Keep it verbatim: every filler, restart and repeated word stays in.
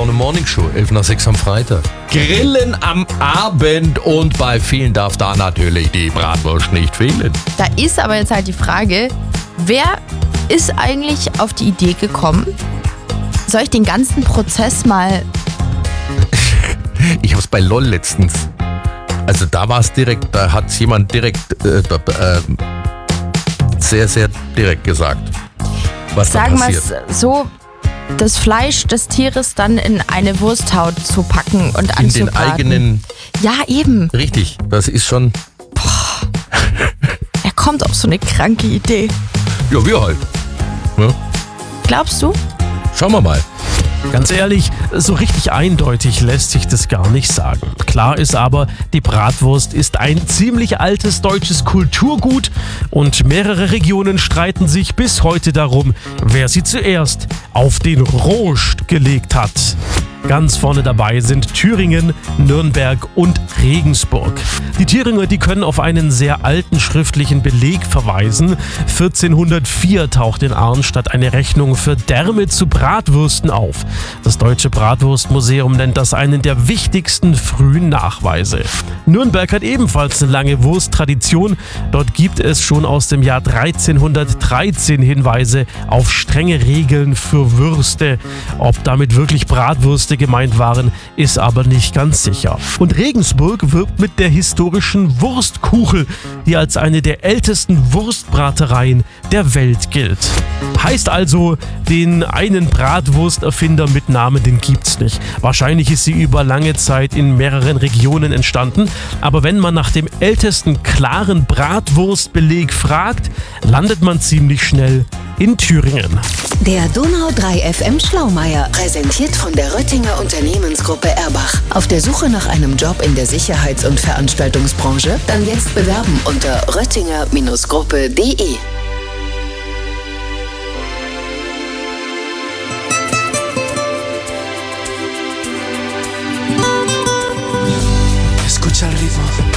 Krone Morning Show, elf nach sechs am Freitag. Grillen am Abend und bei vielen darf da natürlich die Bratwurst nicht fehlen. Da ist aber jetzt halt die Frage, wer ist eigentlich auf die Idee gekommen? Soll ich den ganzen Prozess mal... Ich hab's bei LOL letztens. Also da war es direkt, da hat jemand direkt, äh, äh, sehr, sehr direkt gesagt, was Sagen da wir passiert. es so, das Fleisch des Tieres dann in eine Wursthaut zu packen und In anzubraten. den eigenen, Ja, eben. richtig, das ist schon, Er kommt auf so eine kranke Idee. ja, wir halt. Ja, Glaubst du? schauen wir mal. Ganz ehrlich, so richtig eindeutig lässt sich das gar nicht sagen. Klar ist aber, die Bratwurst ist ein ziemlich altes deutsches Kulturgut und mehrere Regionen streiten sich bis heute darum, wer sie zuerst auf den Rost gelegt hat. Ganz vorne dabei sind Thüringen, Nürnberg und Regensburg. Die Thüringer, die können auf einen sehr alten schriftlichen Beleg verweisen. vierzehnhundertvier taucht in Arnstadt eine Rechnung für Därme zu Bratwürsten auf. Das Deutsche Bratwurstmuseum nennt das einen der wichtigsten frühen Nachweise. Nürnberg hat ebenfalls eine lange Wursttradition. Dort gibt es schon aus dem Jahr dreizehnhundertdreizehn Hinweise auf strenge Regeln für Würste. Ob damit wirklich Bratwürste gemeint waren, ist aber nicht ganz sicher. Und Regensburg wirbt mit der historischen Wurstkuchel, die als eine der ältesten Wurstbratereien der Welt gilt. Heißt also, den einen Bratwursterfinder mit Namen, den gibt's nicht. Wahrscheinlich ist sie über lange Zeit in mehreren Regionen entstanden, aber wenn man nach dem ältesten klaren Bratwurstbeleg fragt, landet man ziemlich schnell in Thüringen. Der Donau drei F M Schlaumeier, präsentiert von der Röttinger Unternehmensgruppe Erbach. Auf der Suche nach einem Job in der Sicherheits- und Veranstaltungsbranche? Dann jetzt bewerben unter röttinger Gruppe punkt de. Escucha el ritmo.